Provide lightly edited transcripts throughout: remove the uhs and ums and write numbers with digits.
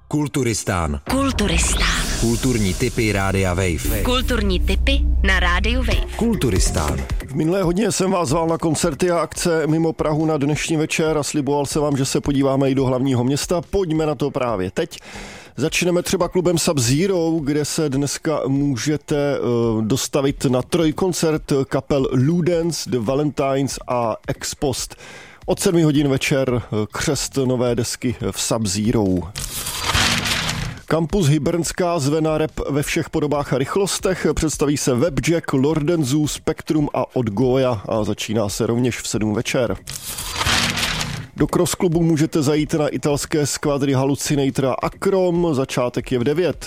Kulturistán. Kulturistán. Kulturní tipy Rádia Wave. Kulturní tipy na Rádiu Wave. Kulturistán. V minulé hodině jsem vás zval na koncerty a akce mimo Prahu na dnešní večer a sliboval jsem vám, že se podíváme i do hlavního města. Pojďme na to právě teď. Začneme třeba klubem Sub-Zero, kde se dneska můžete dostavit na trojkoncert kapel Ludens, The Valentines a Ex-Post. Od 7 hodin večer křest nové desky v Sub-Zero. Kampus Hybernská zve na rap ve všech podobách a rychlostech. Představí se Webjack, Lordenzu, Spektrum a Od Goya a začíná se rovněž v 7 večer. Do Cross klubu můžete zajít na italské skvadry Hallucinator a Akrom, začátek je v 9.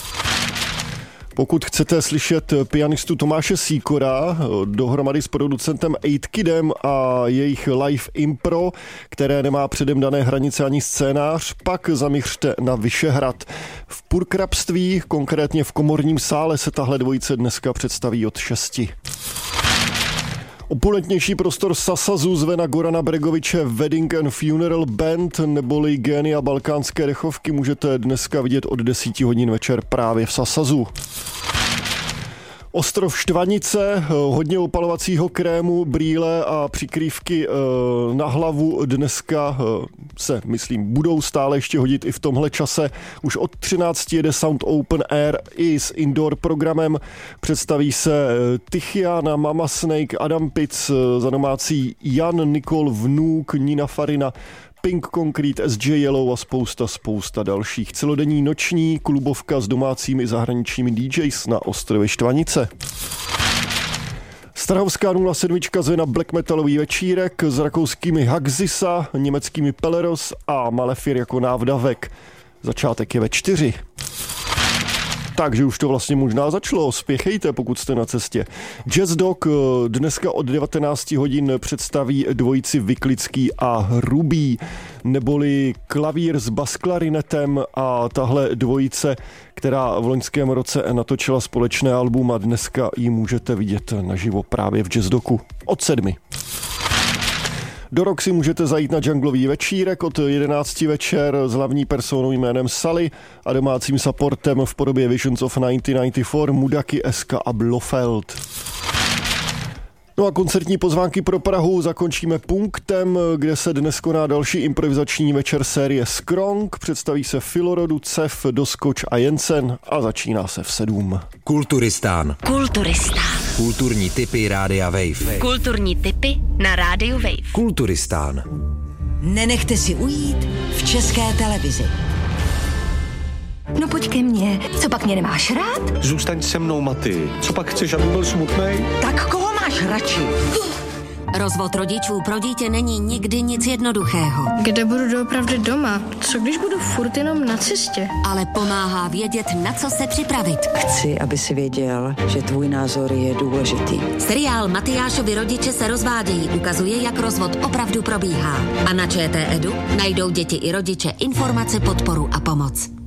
Pokud chcete slyšet pianistu Tomáše Sýkora dohromady s producentem 8Kidem a jejich live impro, které nemá předem dané hranice ani scénář, pak zamířte na Vyšehrad. V Purkrabství, konkrétně v Komorním sále, se tahle dvojice dneska představí od 6. Opulentnější prostor Sasazu zve na Gorana Bregoviče Wedding and Funeral Band, neboli Génia balkánské dechovky můžete dneska vidět od 10 hodin večer právě v Sasazu. Ostrov Štvanice, hodně opalovacího krému, brýle a přikrývky na hlavu dneska se, myslím, budou stále ještě hodit i v tomhle čase. Už od 13 jede Sound Open Air i s indoor programem. Představí se Tychiana, Mama Snake, Adam Pitts, za domácí Jan, Nikol, Vnuk, Nina Farina, Pink Concrete, SJ Yellow a spousta dalších. Celodenní noční klubovka s domácími i zahraničními DJs na ostrově Štvanice. Strahovská 07 zve na black metalový večírek s rakouskými Haxisa, německými Peleros a Malefir jako návdavek. Začátek je ve 4. Takže už to vlastně možná začalo. Spěchejte, pokud jste na cestě. Jazz Dog dneska od 19 hodin představí dvojici Vyklický a Hrubý, neboli klavír s basklarinetem a tahle dvojice, která v loňském roce natočila společné album a dneska ji můžete vidět naživo právě v Jazz Dogu od 7. Do Roxy můžete zajít na junglový večírek od 11 večer s hlavní personou jménem Sally a domácím supportem v podobě Visions of 1994, Mudaki, Eska a Blofeld. No a koncertní pozvánky pro Prahu zakončíme punktem, kde se dnes koná další improvizační večer série Skrong. Představí se Filorodu, Cef, Doskoč a Jensen a začíná se v 7. Kulturistán. Kulturistán. Kulturní tipy Rádia Wave. Kulturní tipy na Rádiu Wave. Kulturistán. Nenechte si ujít v České televizi. No pojď ke mně, co pak mě nemáš rád? Zůstaň se mnou, Maty. Co pak chceš, aby byl smutnej? Tak koho máš radši? Rozvod rodičů pro dítě není nikdy nic jednoduchého. Kde budu doopravdy doma? Co když budu furt jenom na cestě? Ale pomáhá vědět, na co se připravit. Chci, aby si věděl, že tvůj názor je důležitý. Seriál Matyášovi rodiče se rozvádějí ukazuje, jak rozvod opravdu probíhá. A na ČT Edu najdou děti i rodiče informace, podporu a pomoc.